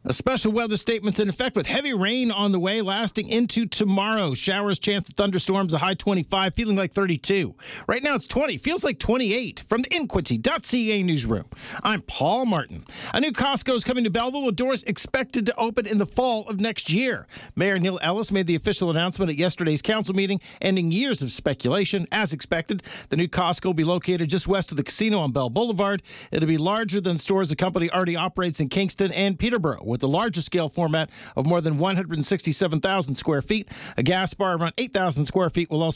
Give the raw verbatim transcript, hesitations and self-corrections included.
A special weather statement's in effect with heavy rain on the way lasting into tomorrow. Showers, chance of thunderstorms, a high twenty-five, feeling like thirty-two. Right now it's twenty, feels like twenty-eight. From the Inquity dot C A newsroom, I'm Paul Martin. A new Costco is coming to Belleville with doors expected to open in the fall of next year. Mayor Neil Ellis made the official announcement at yesterday's council meeting, ending years of speculation. As expected, the new Costco will be located just west of the casino on Bell Boulevard. It'll be larger than stores the company already operates in Kingston and Peterborough, with the largest scale format of more than one hundred sixty-seven thousand square feet. A gas bar around eight thousand square feet will also